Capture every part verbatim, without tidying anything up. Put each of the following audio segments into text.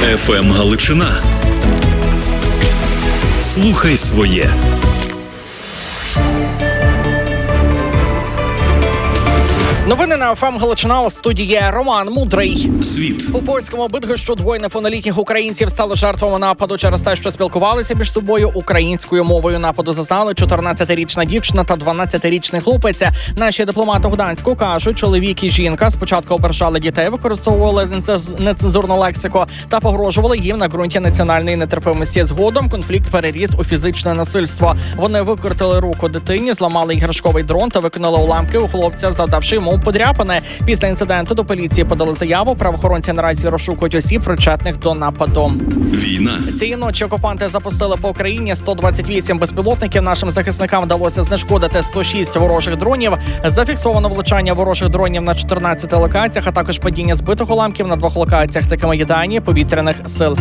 еф ем Галичина. Слухай своє. Новини на еф ем Галичина, у студії Роман Мудрий. Світ. У польському Бидгощу двоє неповнолітніх українців стали жертвами нападу через те, що спілкувалися між собою українською мовою. Нападу зазнали чотирнадцятирічна дівчина та дванадцятирічний хлопець. Наші дипломати у Гданську кажуть, чоловік і жінка спочатку ображали дітей, використовували нецензурну лексику та погрожували їм на ґрунті національної нетерпимості. Згодом конфлікт переріс у фізичне насильство. Вони викрутили руку дитині, зламали іграшковий дрон та викинули уламки у хлопця, завдавши йому подряпини. Після інциденту до поліції подали заяву. Правоохоронці наразі розшукують осіб, причетних до нападу. Війна. Цієї ночі окупанти запустили по Україні сто двадцять вісім безпілотників. Нашим захисникам вдалося знешкодити сто шість ворожих дронів. Зафіксовано влучання ворожих дронів на чотирнадцяти локаціях, а також падіння збитих уламків на двох локаціях. Такими є дані повітряних сил.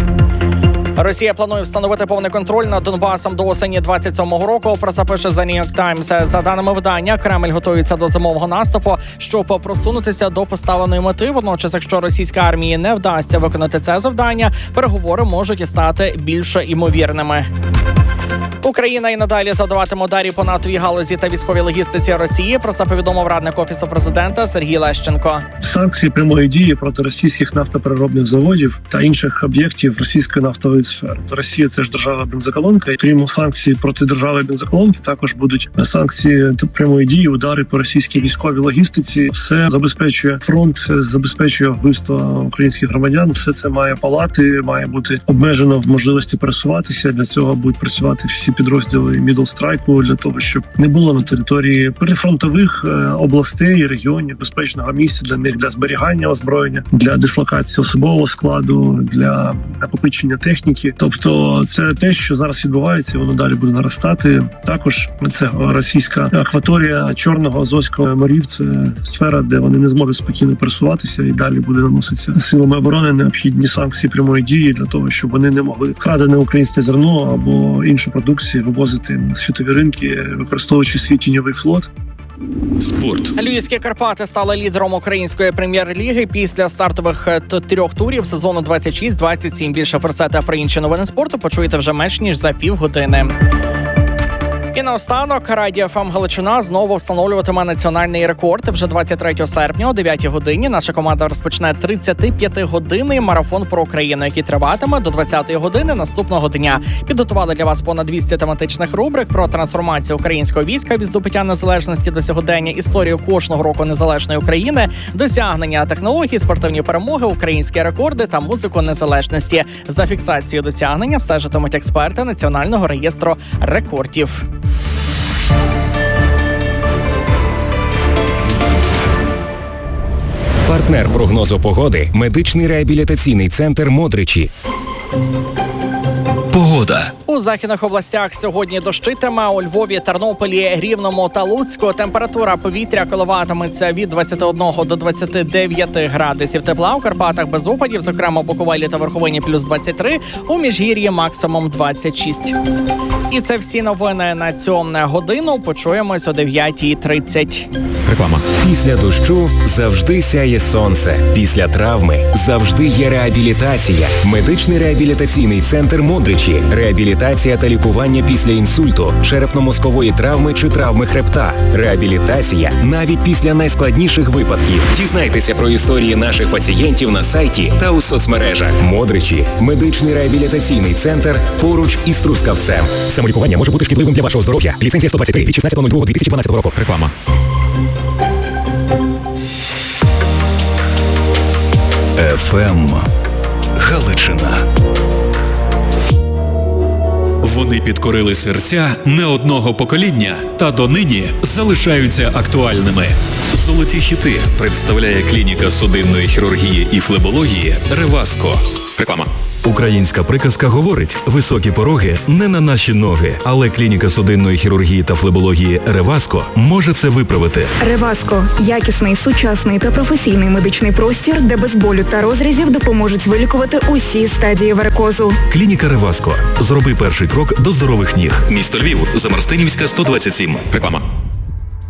Росія планує встановити повний контроль над Донбасом до осені двадцять сьомого року. Про це пише The New York Times. За даними видання, Кремль готується до зимового наступу, щоб просунутися до поставленої мети. Водночас, якщо російській армії не вдасться виконати це завдання, переговори можуть і стати більш імовірними. Україна і надалі завдаватиме ударів по нафтовій галузі та військовій логістиці Росії. Про це повідомив радник Офісу президента Сергій Лещенко. Санкції прямої дії проти російських нафтопереробних заводів та інших об'єктів російської нафтової сфери. Росія – це ж держава-бензоколонка. Крім санкцій проти держави-бензоколонки, також будуть санкції прямої дії, удари по російській військовій логістиці. Все забезпечує фронт, забезпечує вбивство українських громадян. Все це має палати, має бути обмежено в можливості пересуватися. Для цього будуть працювати всі підрозділи мідл-страйку для того, щоб не було на території прифронтових областей і регіонів безпечного місця для них, для зберігання озброєння, для дислокації особового складу, для накопичення техніки. Тобто це те, що зараз відбувається, воно далі буде наростати. Також це російська акваторія Чорного, Азовського морів. Це сфера, де вони не зможуть спокійно пересуватися, і далі буде наноситися силами оборони необхідні санкції прямої дії для того, щоб вони не могли крадене українське зерно або іншу продукцію вивозити на світові ринки, використовуючи свій тіньовий флот. Спорт. Львівські Карпати стали лідером української прем'єр-ліги після стартових трьох турів сезону двадцять шість двадцять сім. Більше про це та про інші новини спорту почуєте вже менш ніж за півгодини. І наостанок, Радіо еф ем Галичина знову встановлюватиме національний рекорд. Вже двадцять третього серпня о дев'ятій годині наша команда розпочне тридцятип'ятигодинний марафон про Україну, який триватиме до двадцятої години наступного дня. Підготували для вас понад двісті тематичних рубрик про трансформацію українського війська від здобуття незалежності до сьогодення, історію кожного року незалежної України, досягнення технологій, спортивні перемоги, українські рекорди та музику незалежності. За фіксацією досягнення стежитимуть експерти Національного реєстру рекордів. Партнер прогнозу погоди – медичний реабілітаційний центр «Модричі». Погода. У західних областях сьогодні дощитиме. У Львові, Тернополі, Рівному та Луцьку температура повітря коливатиметься від двадцяти одного до двадцяти дев'яти градусів тепла. У Карпатах без опадів, зокрема у Буковелі та Верховині плюс двадцять три, у Міжгір'ї максимум двадцять шість. І це всі новини на цю годину. Почуємось о дев'ятій тридцять. Реклама. Після дощу завжди сяє сонце. Після травми завжди є реабілітація. Медичний реабілітаційний центр «Модричі». Реабілітація та лікування після інсульту, черепно-мозкової травми чи травми хребта. Реабілітація навіть після найскладніших випадків. Дізнайтеся про історії наших пацієнтів на сайті та у соцмережах. «Модричі» – медичний реабілітаційний центр поруч із Трускавцем. Самолікування може бути шкідливим для вашого здоров'я. Ліцензія сто двадцять три від шістнадцятого лютого дві тисячі дванадцятого року. Реклама. еф ем Галичина. Вони підкорили серця не одного покоління та донині залишаються актуальними. Золоті хіти представляє клініка судинної хірургії і флебології «Реваско». Реклама. Українська приказка говорить: високі пороги не на наші ноги, але клініка судинної хірургії та флебології «Реваско» може це виправити. «Реваско» – якісний, сучасний та професійний медичний простір, де без болю та розрізів допоможуть вилікувати усі стадії варикозу. Клініка «Реваско». Зроби перший крок до здорових ніг. Місто Львів, Замарстинівська, сто двадцять сім. Реклама.